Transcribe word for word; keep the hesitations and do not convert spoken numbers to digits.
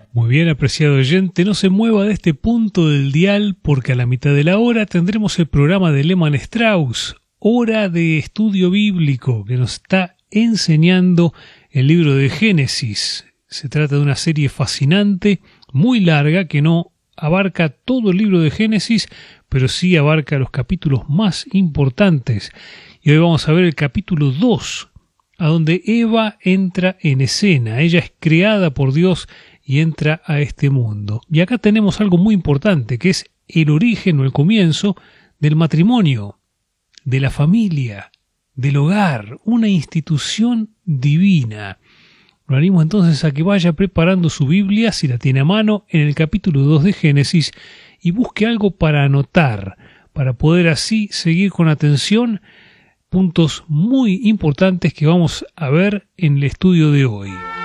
Muy bien, apreciado oyente, no se mueva de este punto del dial porque a la mitad de la hora tendremos el programa de Lehmann Strauss, Hora de Estudio Bíblico, que nos está enseñando el libro de Génesis. Se trata de una serie fascinante, muy larga, que no abarca todo el libro de Génesis, pero sí abarca los capítulos más importantes. Y hoy vamos a ver el capítulo dos, a donde Eva entra en escena. Ella es creada por Dios y entra a este mundo. Y acá tenemos algo muy importante, que es el origen o el comienzo del matrimonio, de la familia, del hogar, una institución divina. Lo animo entonces a que vaya preparando su Biblia, si la tiene a mano, en el capítulo dos de Génesis, y busque algo para anotar, para poder así seguir con atención puntos muy importantes que vamos a ver en el estudio de hoy.